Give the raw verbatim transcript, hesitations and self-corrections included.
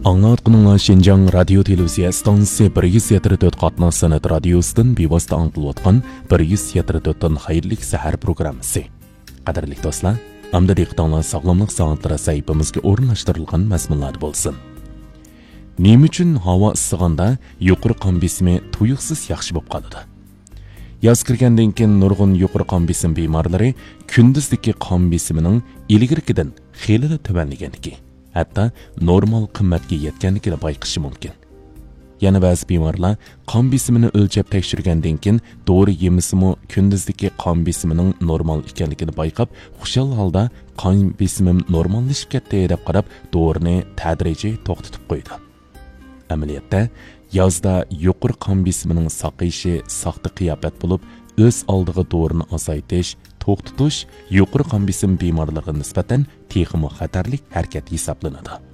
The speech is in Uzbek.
Аңлатқыныңа Шинжаң радио телевизия станция bir yuz yetmiş dört qatnaz sanat radiosidan bevosita anglatilayotgan bir yuz yetmiş dört xayrlik sahar programmasi. Qadrli do'stlar, amda diqqatinglar sog'lomlik soatlari saytimizga o'rinlashtirilgan mazmunlar bo'lsin. Nima uchun havo issiganda yuqori qon besimi tuyuqsiz yaxshi bo'lib qoladi? Yoz kirgandan keyin nurg'un yuqori qon besim bemorlari kunduzdagi qon besimining ilgarigidan xeyli tubanlaganligi, hatto normal qimmatga yetganligini bayqishi mumkin. Yana ba'zi bemorlar qon besimini o'lchab tekshirgandan keyin dori yemisimi kunduzdagi qon besimining normal ekanligini bayqab, xushal holda qon besimim normallashib ketdi deb qarab, dorini tadrijiy to'xtatib qo'ydi. Amaliyotda yozda yuqori qon besimining saqayishi soxta qiyofat bo'lib, o'z oldiga dorini azaytish, to'xtatish yuqori qon besim bemorlariga nisbatan texmo xatarlik harakat hisoblanadi.